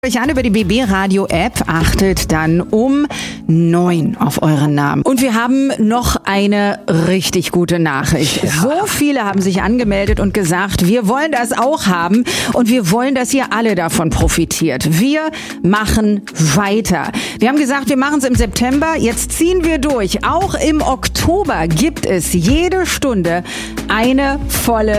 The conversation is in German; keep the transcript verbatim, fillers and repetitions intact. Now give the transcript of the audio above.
Euch an über die B B Radio App, achtet dann um neun auf euren Namen. Und wir haben noch eine richtig gute Nachricht. Ja. So viele haben sich angemeldet und gesagt, wir wollen das auch haben und wir wollen, dass ihr alle davon profitiert. Wir machen weiter. Wir haben gesagt, wir machen es im September, jetzt ziehen wir durch. Auch im Oktober gibt es jede Stunde eine volle